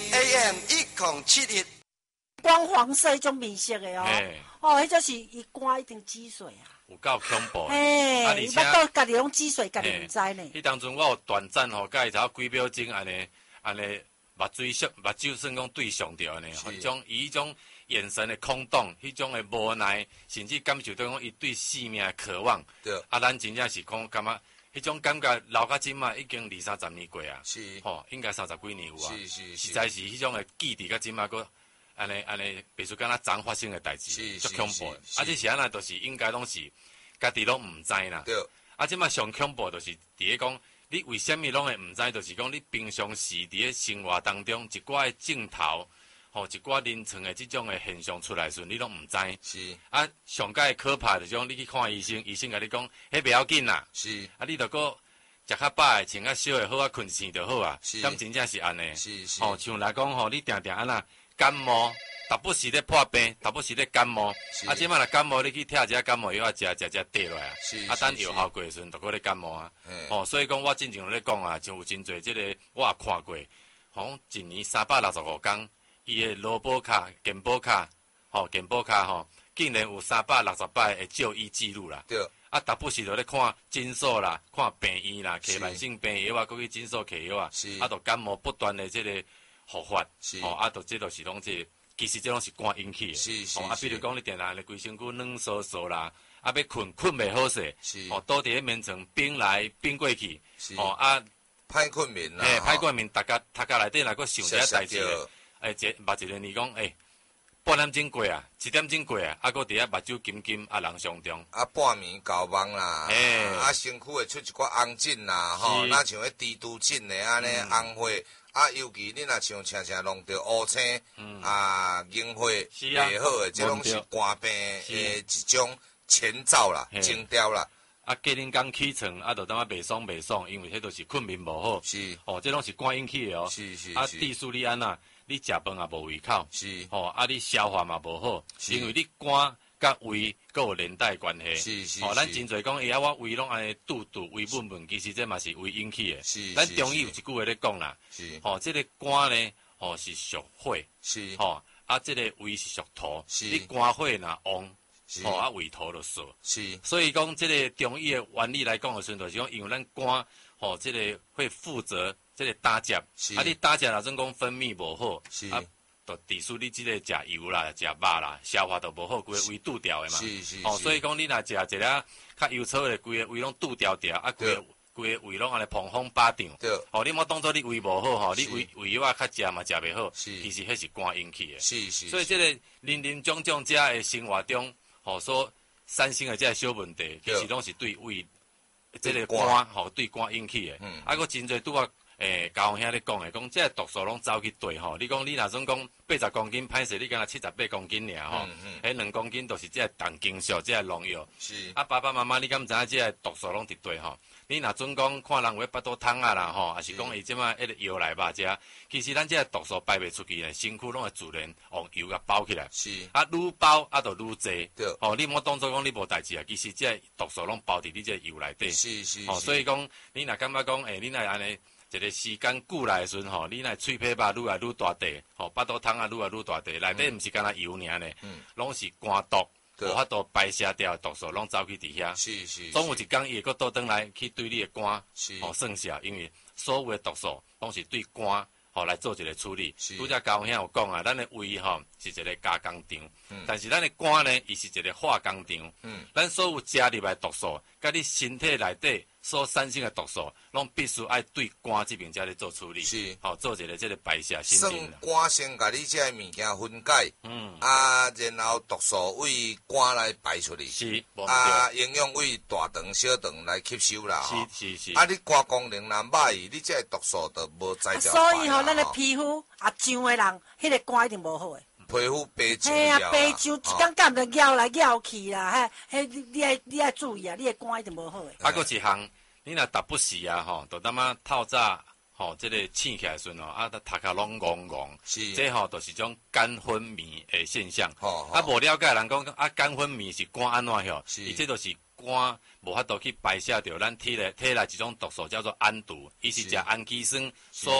AM 1071， 光黄色迄种面色的哦，哦，迄就是伊肝一定积水啊， 有够恐怖。 哎，伊捌到家己拢积水，家己唔知呢。 迄当中我有短暂吼，甲伊头几秒钟安尼目睭算讲对上着安尼，迄种伊迄种眼神的空洞，迄种的无奈，甚至感受到讲伊对生命的渴望。 对。 咱真正是讲感觉，迄种感觉留到今嘛已经20-30年过啊。 是。 应该30几年有啊。 是。 实在是迄种的记伫到今嘛个安尼，别说敢若昨发生的代志，足恐怖。这是安那，就是应该拢是家己拢唔知啦。 对。 即马上恐怖就是伫咧讲。你为什么拢会唔知？就是讲你平常时伫咧生活当中一寡的镜头，一寡临床的这种的现象出来时，你拢唔知。 是。 上界可怕就是讲你去看医生，医生甲你讲，迄袂要紧啦。 是。 你著搁食较饱的，穿较少的好困醒就好啊。 是。 咁真正是安尼。 是。 像来讲你定定安那感冒，逐不时咧破病，逐不时咧感冒。即摆若感冒，你去贴一下感冒药食跌落来啊。等药效过的时阵，就搁咧感冒啊。所以讲我真正咧讲啊，就有真侪即个我也看过，一年365天，伊的劳保卡、健保卡，竟然有360摆的就医记录啦。 对。 逐不时就咧看诊所啦，看病院啦，摕慢性病药啊，搁去诊所摕药啊。就感冒不断的即个复发。这就是拢即。其实这拢是肝引起的，比如讲你定定咧规身躯软缩缩啦，要困袂好势，倒伫咧眠床冰来冰过去， 歹困眠啦， 歹困眠，大家内底若搁想一下代志咧，目一个你讲，半点钟过啊，1点钟过啊，搁伫遐目睭金金，人上中， 半暝搞梦啦，身躯会出一寡红疹啦，那像迄猪肚疹的安尼红花。尤其你若像常弄着乌青，凝花袂好诶，这拢是肝病诶一种前兆啦、征兆啦。 隔天刚起床，就当袂爽，因为迄都是困眠无好。 是。 这拢是肝引起诶哦。 是。 致使你安那，你食饭也无胃口。 是。 你消化嘛无好，因为你肝甲胃佫有连带关系。是。 咱真侪讲，我胃拢安尼肚胃闷，其实这嘛是胃引起诶。 是。 咱中医有一句话咧讲啦。 是。 这个肝呢，是属火。 是。 这个胃是属土。 是。 你肝火若旺，胃土就燥。 是。所以讲，这个中医的原理来讲的时阵，就是讲，因为咱肝，这个会负责这个打结。 是。 你打结若总讲分泌无好。 是。 就致使你即个食油啦、食肉啦，消化都无好，规个胃堵掉的嘛。 是。 所以讲你若食一粒较油炒的，规个胃拢堵掉，规个胃拢安尼砰砰巴掌。 对。 你莫当作你胃无好，你胃药较食嘛食袂好，其实迄是肝引起的。 是。 所以这个林种种遮的生活中，所产生的这小问题，其实拢是对胃这个肝，对肝引起的。佫真侪拄啊。教兄咧讲诶，讲这毒素拢走去对你讲你若总讲80公斤歹势，你敢若78公斤尔迄2公斤都是这重金属，这农药。 是。 爸爸妈妈，你敢知影这毒素拢伫对你若准讲看人有巴肚痛啊啦还是讲伊即摆迄个药来肉食，其实咱这毒素排袂出去呢，身躯拢会自然往油甲包起来。 是。 愈包就愈济。 对。 你莫当作讲你无代志啊，其实这毒素拢包伫你这油内底。 是。 所以讲你若感觉讲你若安尼。一个时间久来的时阵你那喙皮肉愈来愈大块，巴肚痛愈来愈大块，内底毋是干那油尔呢，拢是肝毒，无法度排泄掉毒素，拢走去伫遐。 是。 总有一天伊会佫倒转来去对你的肝算下，因为所有的毒素拢是对肝来做一个处理。拄则高兄有讲啊，咱的胃是一个加工场，但是咱的肝呢，伊是一个化工场。咱所有食入来毒素，甲你身体内底所产生的毒素，拢必须爱对肝这边才咧做处理。 是。 做一个这个排泄新陈。 算肝先甲你这物件分解。然后毒素为肝来排出去。 是。 营养为大肠、小肠来吸收啦。 是。 你肝功能若歹，你这毒素就无在掉。 所以咱的皮肤痒的人，迄个肝一定无好诶。 皮肤白皱。 白皱一感觉就咬来咬去啦，你爱注意啊，你的肝一定无好诶。 佫一项，你若逐不时就当啊透早这个醒起来时阵头壳拢戆戆，这就是种肝昏迷的现象。无了解人讲肝昏迷是肝安怎伊这就是肝无法度去排泄掉咱体内一种毒素叫做氨毒，伊是食氨基酸所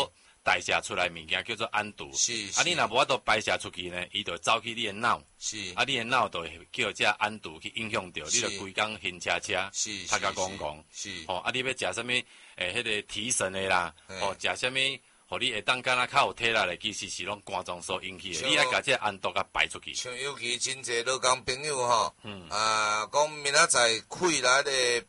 代谢出来物件叫做氨毒。 是。 你若无法度排泄出去呢，伊就走去你的脑。 是。 你的脑就会叫这氨毒去影响到，你就规工晕车车，头壳戆戆。 是。 你要食啥物？迄个提神的啦，食啥物？互你会当敢若较有体力的，其实是拢肝脏所引起的。你爱甲这氨毒甲排出去。 像尤其真侪老公朋友吼，讲明仔载开来的，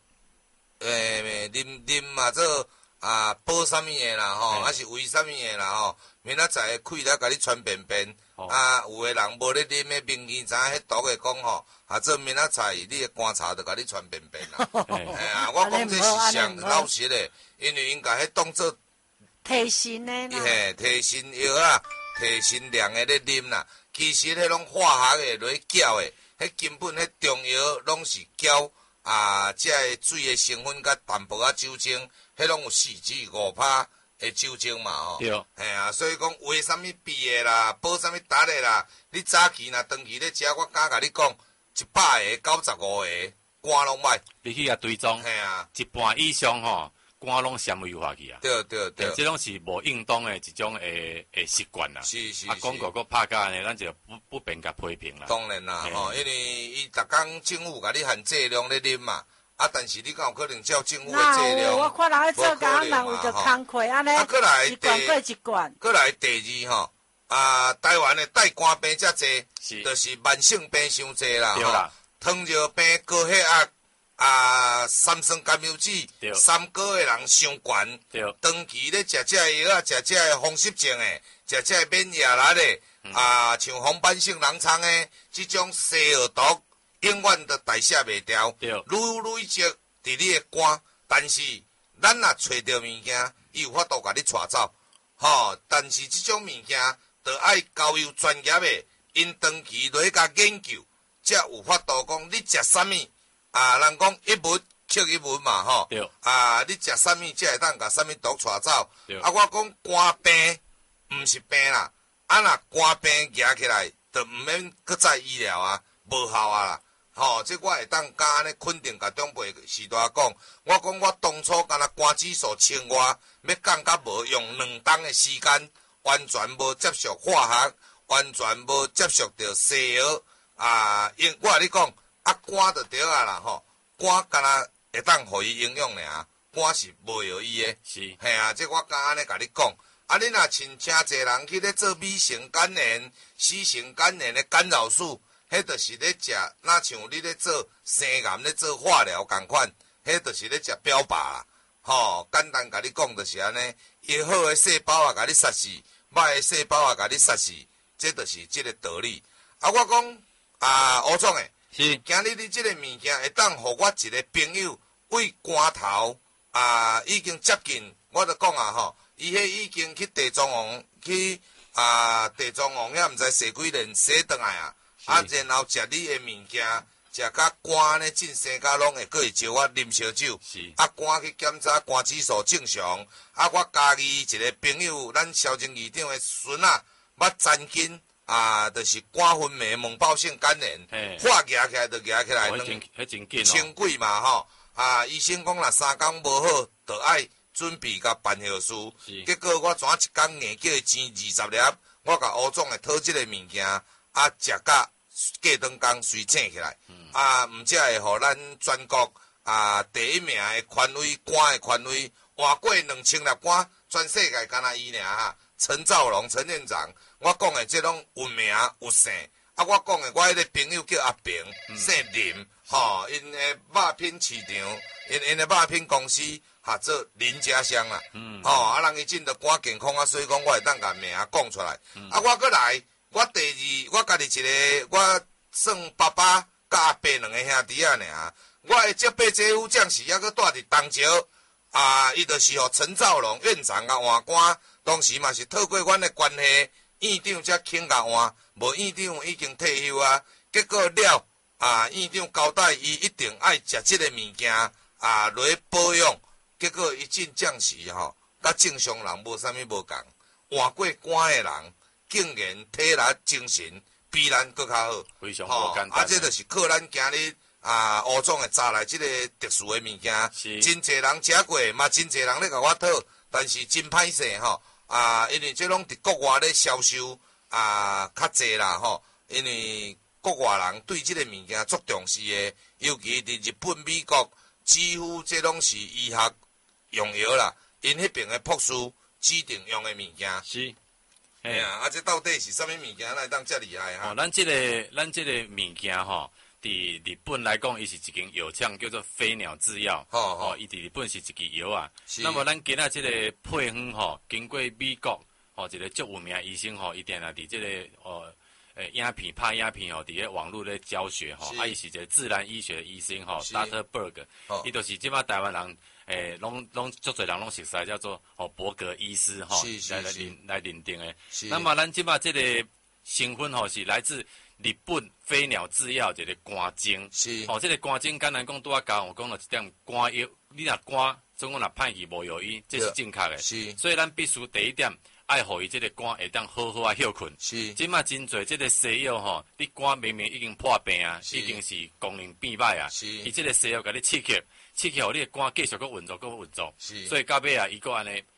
啉嘛做补啥物的啦吼，还是为啥物的啦吼，明仔载开来甲你传便便，有的人无咧啉的明记知影迄毒的讲吼，做明仔载你的观察就甲你传便便啦。我讲这是上老实的，因为因甲迄当做。 提神的啦， 提神药啊，提神凉的咧啉啦。其实迄种化学的落去搅的，迄根本迄中药拢是搅这个水的成分甲淡薄仔酒精，迄拢有4至5%的酒精嘛吼。 对。 所以讲为啥物避的啦，补啥物达的啦？你早期若长期咧食，我敢甲你讲，100个95个肝拢歹。 你去甲追踪，一半以上吼。肝拢纤维化去啊！ 对， 这种是无运动的一种习惯啦。 是。 广告佫拍假呢，咱就不便甲批评啦。 当然啦，因为伊逐工政府甲你限剂量咧啉嘛，但是你敢有可能照政府的剂量？ 我看人做工人为着工课安尼，一罐过一罐。 过来第二吼，台湾的带肝病遮济，就是慢性病伤济啦。 对啦， 糖尿病、高血压。三酸甘油酯，3高的人伤悬，长期咧食这药食这风湿症的，食这免疫力的，像红斑性狼疮的，这种西药毒永远都代谢袂掉，累积伫你的肝，但是咱若找到物件，伊有法度甲你带走，但是这种物件，就爱交由专业的，因长期落去甲研究，才有法度讲你食啥物。人讲一物克一物嘛，吼。对。你食啥物，才会当甲啥物毒带走。对。我讲肝病，毋是病啦。若肝病举起来，就毋免搁再医疗啊，无效啊啦。这我会当甲安尼肯定甲长辈时代讲。我讲我当初敢若肝指数千外，要降甲无用2冬的时间，完全无接受化学，完全无接受着西药。因我甲你讲。肝就对啊啦吼，肝敢若会当互伊营养尔，肝是无药医的。是。这我敢安尼甲你讲。你若请侪人去咧做B型肝炎、C型肝炎的干扰素，迄就是咧食，若像你咧做生癌咧做化疗共款，迄就是咧食标靶啦。简单甲你讲就是安尼，伊好的细胞甲你杀死，歹的细胞甲你杀死，这就是这个道理。我讲吴总诶。是，今日你这个物件会当互我一个朋友为肝头已经接近，我就讲吼，伊迄已经去地藏王去地藏王遐毋知洗几年洗倒来然后食你的物件，食甲肝呢进生甲拢会搁会招我啉烧酒，是肝去检查肝指数正常，我家己一个朋友，咱消防局长的孙捌曾经。就是肝分泌脓包性肝炎，化举起来就举起来，千几嘛吼。医生讲若3工无好，就爱准备甲办后事。结果我怎一工硬叫伊钱20粒，我甲吴总诶讨即个物件，食甲过顿工随醒起来。毋则会互咱全国第一名诶权威肝诶权威，换过2000粒肝，全世界敢若伊尔陈兆龙陈院长。我讲的这种有名有姓，我讲的我迄个朋友叫阿平，姓林，因的肉品市场，因的肉品公司合做林家香啦，人伊真着肝健康所以讲我会当甲名讲出来。我搁来，我第二，我家己一个，我算爸爸甲阿伯2个兄弟尔，我的这辈姐夫将士还搁住伫东石，伊就是陈兆龙院长换肝，当时嘛是透过阮的关系。院长才肯甲换，无院长已经退休结果了院长交代伊一定爱食即个物件落去保养。结果伊真正是甲正常人无啥物无共。换过肝的人，竟然体力精神比咱搁较好。 非常无简单。 这就是靠咱今日吴总会查来即个特殊的物件。真侪人食过，嘛真侪人咧甲我讨，但是真歹势因为这拢伫国外咧销售较济啦吼，因为国外人对即个物件足重视的，尤其伫日本、美国，几乎这拢是医学用药啦，因迄边的博士指定用的物件。 是。 嘿啊，这到底是啥物物件来当遮厉害哈？ 咱这个物件吼，伫日本来讲，伊是一间药厂叫做飞鸟制药。伊伫日本是一支药啊。那么咱今仔这个配方吼，经过美国一个足有名医生吼，伊定定伫这个影片拍影片吼，伫咧网络咧教学吼，伊是一个自然医学的医生吼 ，Dr. Berg，伊就是即摆台湾人。拢足侪人拢熟悉，叫做伯格医师吼，来认定的。那么咱即摆即个成分吼是来自日本飞鸟制药一个肝精，即个肝精简单讲拄仔教我讲了一点肝药，你若肝总共若歹去无药医，这是正确的。所以咱必须第一点，爱互伊即个肝会当好好休困。即摆真侪即个西药吼，你肝明明已经破病啊，已经是功能变歹啊，伊即个西药甲你刺激，互你的肝继续搁运作，所以到尾啊，伊搁安尼